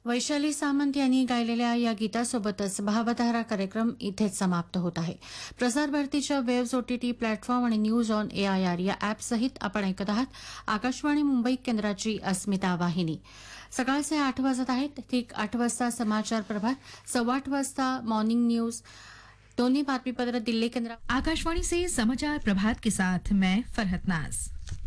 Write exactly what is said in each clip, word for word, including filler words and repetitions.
वैशाली सामंत यांनी गायलेल्या या गीतासोबतच भावधारा कार्यक्रम इथेच समाप्त होत आहे. प्रसार भारतीच्या वेव्स ओटीटी प्लॅटफॉर्म आणि न्यूज ऑन एआयआर या ॲपसहित आपण ऐकत आहात आकाशवाणी मुंबई केंद्राची अस्मिता वाहिनी. सकाळचे आठ वाजत आहेत. ठीक आठ वाजता समाचार प्रभात, सव्वा आठ वाजता मॉर्निंग न्यूज, दोन्ही बातमीपत्र दिल्ली केंद्र. आकाशवाणी से समाचार प्रभात के साथ मैं फरहत नाज.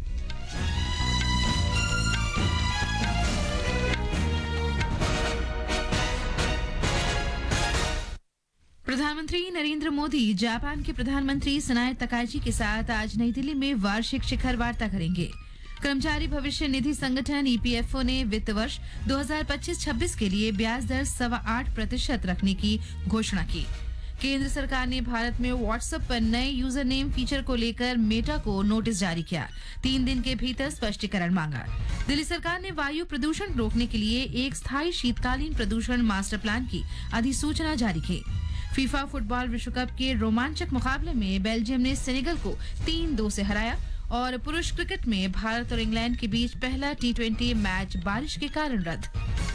प्रधानमंत्री नरेंद्र मोदी जापान के प्रधानमंत्री सनाए तकाइची के साथ आज नई दिल्ली में वार्षिक शिखर वार्ता करेंगे. कर्मचारी भविष्य निधि संगठन ईपीएफओ ने वित्त वर्ष दो हज़ार पच्चीस छब्बीस के लिए ब्याज दर सवा आठ प्रतिशत रखने की घोषणा की. केंद्र सरकार ने भारत में व्हाट्सएप पर नए यूजर नेम फीचर को लेकर मेटा को नोटिस जारी किया. तीन दिन के भीतर स्पष्टीकरण मांगा. दिल्ली सरकार ने वायु प्रदूषण रोकने के लिए एक स्थायी शीतकालीन प्रदूषण मास्टर प्लान की अधिसूचना जारी की. फीफा फुटबॉल विश्व कप के रोमांचक मुकाबले में बेल्जियम ने सेनेगल को तीन दो से हराया और पुरुष क्रिकेट में भारत और इंग्लैंड के बीच पहला टी ट्वेंटी मैच बारिश के कारण रद्द.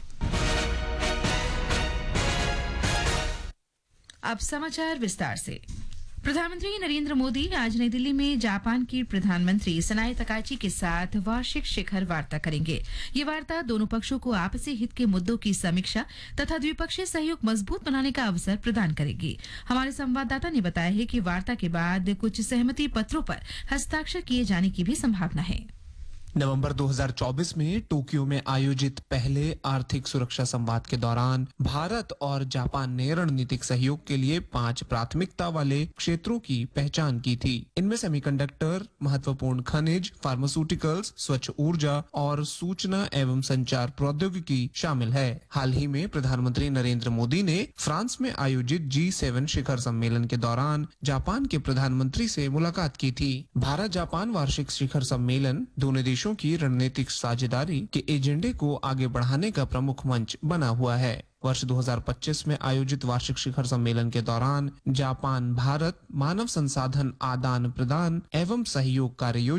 अब समाचार विस्तार से. प्रधानमंत्री नरेंद्र मोदी आज नई दिल्ली में जापान की प्रधानमंत्री सनाए तकाइची के साथ वार्षिक शिखर वार्ता करेंगे. ये वार्ता दोनों पक्षों को आपसी हित के मुद्दों की समीक्षा तथा द्विपक्षीय सहयोग मजबूत बनाने का अवसर प्रदान करेगी. हमारे संवाददाता ने बताया है कि वार्ता के बाद कुछ सहमति पत्रों पर हस्ताक्षर किए जाने की भी संभावना है. नवंबर दो हज़ार चौबीस में टोक्यो में आयोजित पहले आर्थिक सुरक्षा संवाद के दौरान भारत और जापान ने रणनीतिक सहयोग के लिए पांच प्राथमिकता वाले क्षेत्रों की पहचान की थी. इनमें सेमीकंडक्टर, महत्वपूर्ण खनिज, फार्मास्यूटिकल्स, स्वच्छ ऊर्जा और सूचना एवं संचार प्रौद्योगिकी शामिल है. हाल ही में प्रधानमंत्री नरेंद्र मोदी ने फ्रांस में आयोजित जी सेवन शिखर सम्मेलन के दौरान जापान के प्रधानमंत्री से मुलाकात की थी. भारत जापान वार्षिक शिखर सम्मेलन दोनों देशों की रणनीतिक साझेदारी के एजेंडे को आगे बढ़ाने का प्रमुख मंच बना हुआ है. वर्ष दो हज़ार पच्चीस में आयोजित वार्षिक शिखर सम्मेलन के दौरान जापान भारत मानव संसाधन आदान प्रदान एवं सहयोग कार्य